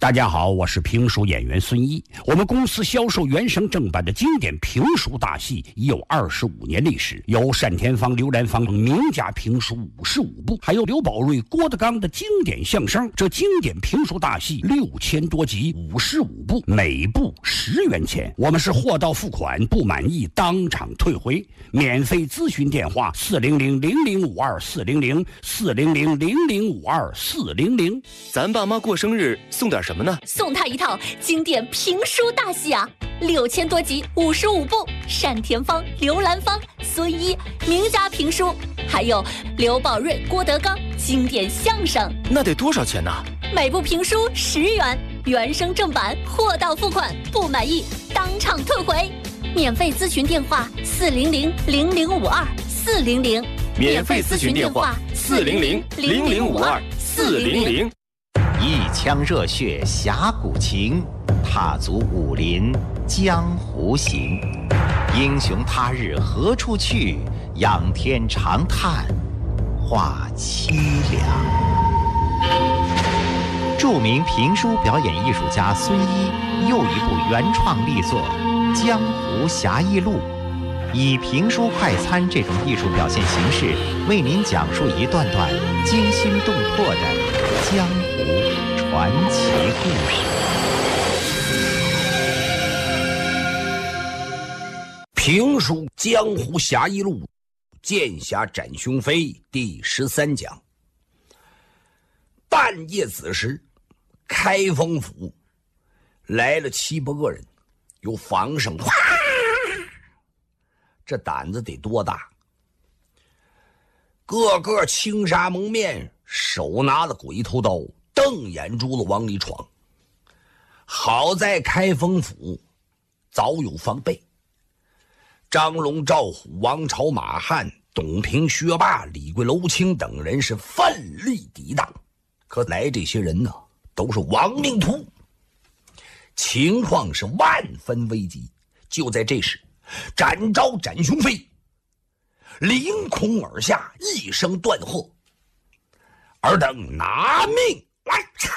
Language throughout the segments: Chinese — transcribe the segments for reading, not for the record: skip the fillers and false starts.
大家好，我是评书演员孙一。我们公司销售原声正版的经典评书大戏已有25年历史，有单田芳、刘兰芳名家评书55部，还有刘宝瑞、郭德纲的经典相声。这经典评书大戏6000多集，55部，每部10元钱。我们是货到付款，不满意当场退回。免费咨询电话400-0052-400，400-0052-400。 咱爸妈过生日送点什么呢？ 送他一套经典评书大戏啊，6000多集，55部，单田芳、刘兰芳、孙一名家评书，还有刘宝瑞、郭德纲经典相声。 那得多少钱呢？ 每部评书10元，原声正版，货到付款，不满意当场退回。免费咨询电话400-0052-400， 免费咨询电话400-0052-400。 一腔热血侠骨情，踏足武林江湖行。英雄他日何处去？仰天长叹话凄凉。著名评书表演艺术家孙一又一部原创力作《江湖侠义录》，以评书快餐这种艺术表现形式，为您讲述一段段惊心动魄的江湖传奇故事。 评书《江湖侠义录》，剑侠斩雄飞第13讲。半夜子时，开封府来了7、8个人，有防声，哗，这胆子得多大？个个青纱蒙面，手拿了鬼头刀，瞪眼珠子往里闯。好在开封府早有防备，张龙、赵虎、王朝、马汉、董平、薛霸、李贵、娄清等人是奋力抵挡。可来这些人呢，都是亡命徒，情况是万分危急。就在这时，展昭、展雄飞凌空而下，一声断喝：“尔等拿命来！”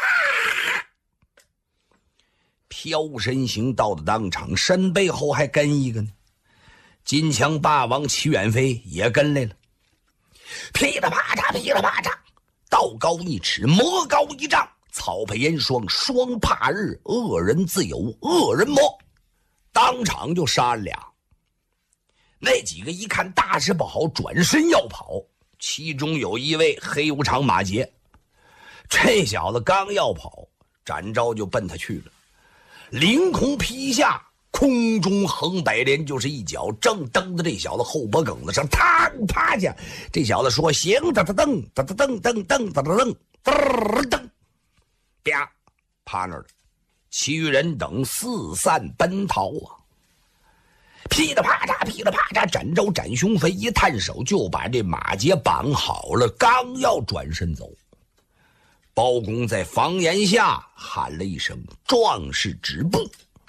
飘身行到了当场，身背后还跟一个呢。金枪霸王齐远飞也跟来了，噼里啪嚓，噼里啪嚓，道高1尺，魔高1丈，草配烟霜，霜怕日，恶人自有恶人磨。当场就杀了俩。那几个一看大事不好，转身要跑，其中有一位黑无常马杰，这小子刚要跑，展昭就奔他去了，凌空劈下，空中横摆连就是一脚，正蹬到这小子后脖梗子上，嘡趴下。这小子说：“行，哒哒蹬，哒哒蹬，蹬蹬哒哒蹬，噔蹬，啪，趴那儿了。”其余人等四散奔逃啊！噼里啪嚓，噼里啪嚓，展昭、展雄飞一探手就把这马杰绑好了，刚要转身走，包公在房檐下喊了一声：“壮士止步！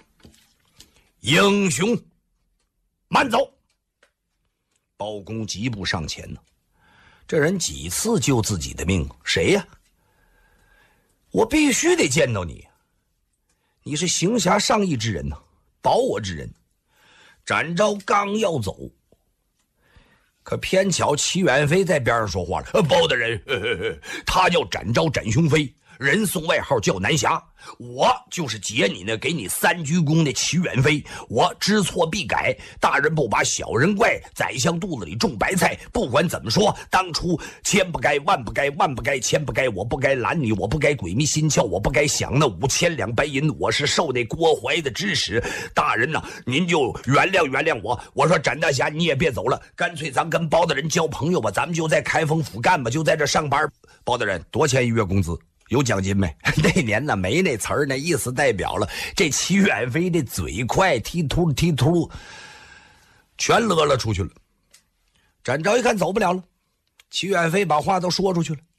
英雄慢走！”包公急步上前呢，这人几次救自己的命？谁呀？我必须得见到你，你是行侠仗义之人呐，保我之人。展昭刚要走，可偏巧齐远飞在边上说话了：“包大人，他叫展昭，展雄飞，人送外号叫南侠，我就是劫你呢，给你3鞠躬的齐远飞。我知错必改，大人不把小人怪，宰相肚子里种白菜。不管怎么说，当初千不该万不该，万不该千不该，我不该拦你，我不该鬼迷心窍，我不该想那5000两白银，我是受那郭淮的指使。大人呐，您就原谅我。我说展大侠，你也别走了，干脆咱跟包大人交朋友吧，咱们就在开封府干吧，就在这上班。包大人多钱一月工资？有奖金没？”那年呢没那词儿，那意思代表了这齐远飞这嘴快，踢突全勒了出去了。展昭一看走不了了，齐远飞把话都说出去了，